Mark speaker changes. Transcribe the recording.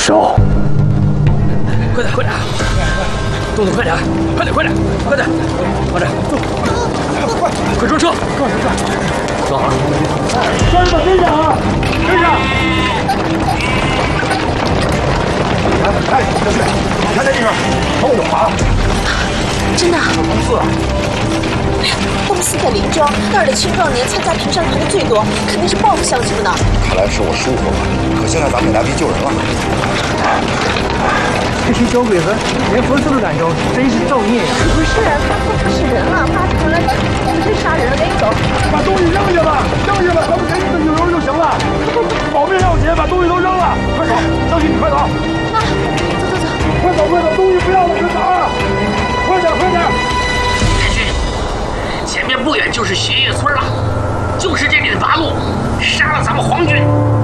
Speaker 1: 烧！
Speaker 2: 快点，快点，动作快点，快点，快点，快点，快点，走，快装车，走好，
Speaker 1: 跟上，跟上啊，跟上！哎，小旭，你看这地方，都有啊！
Speaker 3: 真的？
Speaker 1: 是啊。
Speaker 3: 东四在邻庄，那儿的青壮年参加评山团的最多，肯定是报复项目呢。
Speaker 4: 看来是我疏忽了，可现在咱们得来不及救人了。
Speaker 5: 这群小鬼子连佛寺都敢招，真是造孽呀！
Speaker 3: 不是，他说他是人了，怕成了直接杀人了，赶紧走。
Speaker 1: 把东西扔下吧，扔下吧，咱们给你们扭油就行了。保命要紧，把东西都扔了，快走！小许，你快走！
Speaker 3: 啊，走走走，
Speaker 1: 快走快走，东西不要了，快走啊！快点快点！
Speaker 2: 前面不远就是学业村了，就是这里的八路，杀了咱们皇军，